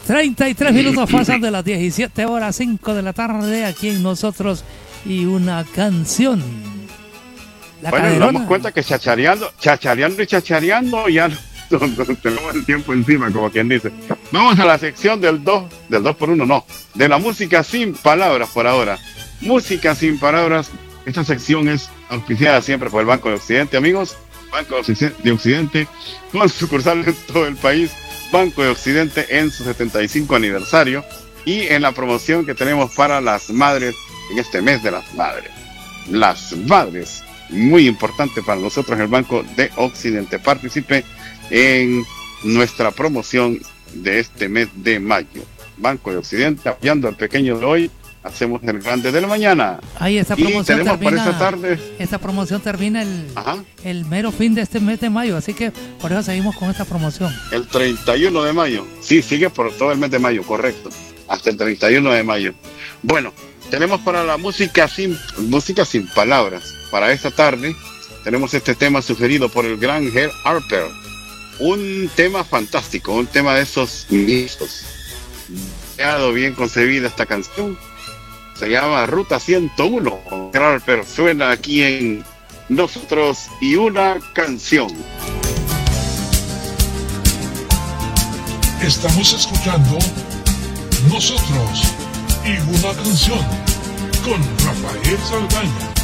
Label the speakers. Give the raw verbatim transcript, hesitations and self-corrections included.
Speaker 1: treinta y tres minutos pasan de las diecisiete horas, cinco de la tarde, aquí en Nosotros y una Canción.
Speaker 2: La bueno, nos damos cuenta que chachareando, chachareando y chachareando ya no, no, tenemos el tiempo encima, como quien dice. Vamos a la sección del dos, del dos por uno, no, de la música sin palabras por ahora. Música sin palabras. Esta sección es auspiciada siempre por el Banco de Occidente, amigos. Banco de Occidente, con sucursales en todo el país. Banco de Occidente en su setenta y cinco aniversario y en la promoción que tenemos para las madres en este mes de las madres. Las madres, muy importante para nosotros el Banco de Occidente. Participe en nuestra promoción de este mes de mayo. Banco de Occidente, apoyando al pequeño de hoy, hacemos el grande del mañana.
Speaker 1: Ahí esta promoción
Speaker 2: y tenemos
Speaker 1: termina,
Speaker 2: para esta tarde.
Speaker 1: Esta promoción termina el, el mero fin de este mes de mayo, así que por eso seguimos con esta promoción.
Speaker 2: El treinta y uno de mayo. Sí, sigue por todo el mes de mayo, correcto. Hasta el treinta y uno de mayo. Bueno, tenemos para la música sin música sin palabras. Para esta tarde tenemos este tema sugerido por el gran Herb Harper. Un tema fantástico, un tema de esos listos. Quedado bien concebida esta canción. Se llama Ruta ciento uno. Harper suena aquí en Nosotros y una Canción.
Speaker 3: Estamos escuchando Nosotros y una Canción con Rafael Saldaña.